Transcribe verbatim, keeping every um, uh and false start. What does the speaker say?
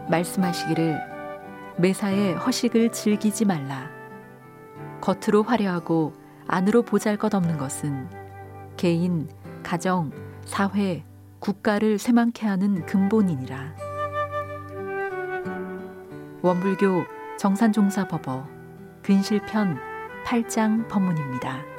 말씀하시기를 매사에 허식을 즐기지 말라. 겉으로 화려하고 안으로 보잘것없는 것은 개인, 가정, 사회, 국가를 쇠망케 하는 근본이니라. 원불교 정산종사법어 근실편 팔 장 법문입니다.